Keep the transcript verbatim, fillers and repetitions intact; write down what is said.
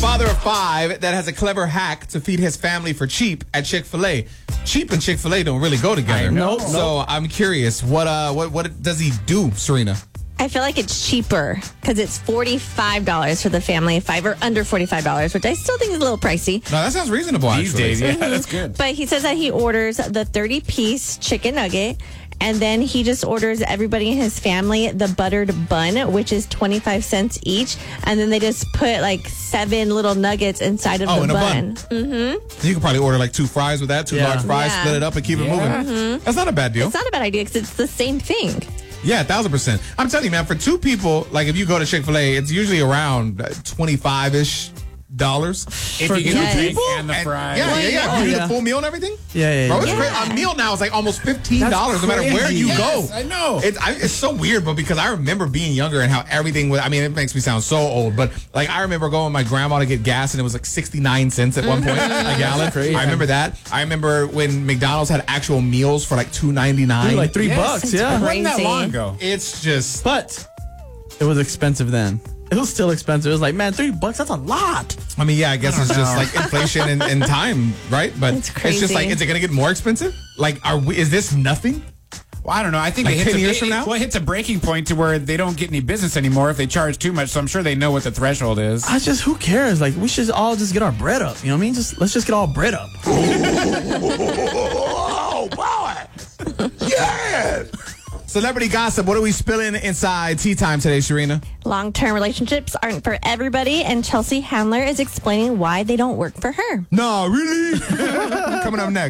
father of five that has a clever hack to feed his family for cheap at Chick-fil-A. Cheap and Chick-fil-A don't really go together. Nope. So I'm curious, what uh, what what does he do, Serena? I feel like it's cheaper because it's forty-five dollars for the family of five, or under forty-five dollars, which I still think is a little pricey. No, that sounds reasonable, These actually. days, yeah, that's good. But he says that he orders the thirty-piece chicken nugget, and then he just orders everybody in his family the buttered bun, which is twenty-five cents each. And then they just put like seven little nuggets inside of Oh, the in a bun. bun. Mm-hmm. You could probably order like two fries with that, two Yeah. large fries, Yeah. split it up and keep it moving. Mm-hmm. That's not a bad deal. It's not a bad idea because it's the same thing. Yeah, a thousand percent. I'm telling you, man, for two people, like if you go to Chick-fil-A, it's usually around twenty-five-ish dollars. If For you get yes. the drink And- and the fries. Yeah, yeah, yeah. Oh, you get yeah. the full meal and everything? Yeah, yeah, Bro, it's yeah. crazy. A meal now is like almost fifteen dollars no matter where you Yes, go. I know. It's, I, it's so weird, but because I remember being younger and how everything was, I mean, it makes me sound so old, but like I remember going with my grandma to get gas and it was like sixty-nine cents at one point a gallon. I remember that. I remember when McDonald's had actual meals for like two ninety-nine. Like three Yes. bucks, It's yeah. It wasn't that Crazy. long ago. It's just, But it was expensive then. It was still expensive. It was like, man, three bucks, that's a lot. I mean, yeah, I guess it's just like inflation and, and time, right? But It's it's just like, crazy. is it going to get more expensive? Like, are we, is this nothing? Well, I don't know. I think Like it hits ten a, years it- from now? Well, it hits a breaking point to where they don't get any business anymore if they charge too much. So I'm sure they know what the threshold is. I just, who cares? Like, we should all just get our bread up. You know what I mean? Just let's just get all bread up. Oh, boy. Yes. Celebrity gossip. What are we spilling inside Tea Time today, Serena? Long-term relationships aren't for everybody, and Chelsea Handler is explaining why they don't work for her. No, really? Coming up next.